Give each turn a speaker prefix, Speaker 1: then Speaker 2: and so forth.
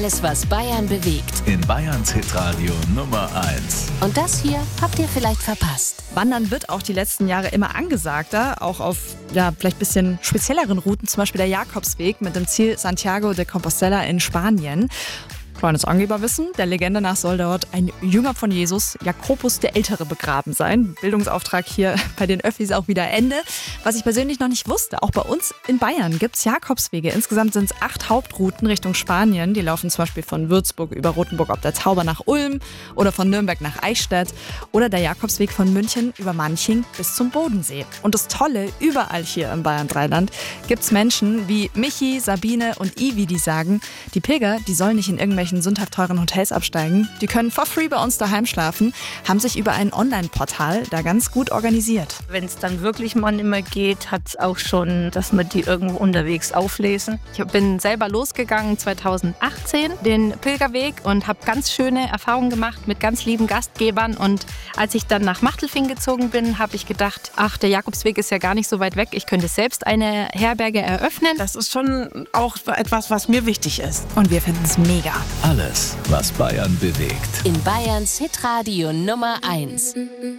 Speaker 1: Alles, was Bayern bewegt.
Speaker 2: In Bayerns Hitradio Nummer 1.
Speaker 1: Und das hier habt ihr vielleicht verpasst.
Speaker 3: Wandern wird auch die letzten Jahre immer angesagter, auch auf vielleicht ein bisschen spezielleren Routen, zum Beispiel der Jakobsweg mit dem Ziel Santiago de Compostela in Spanien. Kleines Angeberwissen, der Legende nach soll dort ein Jünger von Jesus, Jakobus der Ältere, begraben sein. Bildungsauftrag hier bei den Öffis auch wieder Ende. Was ich persönlich noch nicht wusste, auch bei uns in Bayern gibt es Jakobswege. Insgesamt sind es 8 Hauptrouten Richtung Spanien. Die laufen zum Beispiel von Würzburg über Rothenburg ob der Tauber nach Ulm oder von Nürnberg nach Eichstätt oder der Jakobsweg von München über Manching bis zum Bodensee. Und das Tolle, überall hier im Bayern-Dreiland gibt es Menschen wie Michi, Sabine und Ivi, die sagen, die Pilger, die sollen nicht in irgendwelchen sündhaft teuren Hotels absteigen. Die können for free bei uns daheim schlafen, haben sich über ein Online-Portal da ganz gut organisiert.
Speaker 4: Wenn es dann wirklich mal nicht mehr geht, hat es auch schon, dass wir die irgendwo unterwegs auflesen. Ich bin selber losgegangen 2018, den Pilgerweg, und habe ganz schöne Erfahrungen gemacht mit ganz lieben Gastgebern. Und als ich dann nach Machtelfing gezogen bin, habe ich gedacht, ach, der Jakobsweg ist ja gar nicht so weit weg. Ich könnte selbst eine Herberge eröffnen.
Speaker 5: Das ist schon auch etwas, was mir wichtig ist.
Speaker 3: Und wir finden es mega.
Speaker 2: Alles, was Bayern bewegt.
Speaker 1: In Bayerns Hitradio Nummer 1.